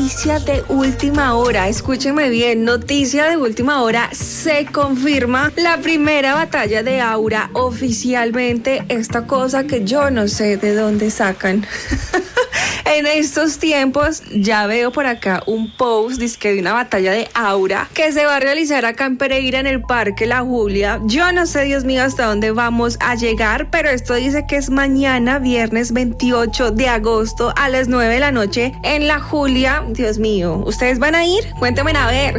noticia de última hora. Escúchenme bien, noticia de última hora. Se confirma la primera batalla de Aura oficialmente. Esta cosa que yo no sé de dónde sacan. En estos tiempos ya veo por acá un post dizque de una batalla de Aura que se va a realizar acá en Pereira en el Parque La Julia. Yo no sé, Dios mío, hasta dónde vamos a llegar, pero esto dice que es mañana, viernes 28 de agosto a las 9 de la noche en La Julia. Dios mío, ¿ustedes van a ir? Cuéntenme a ver.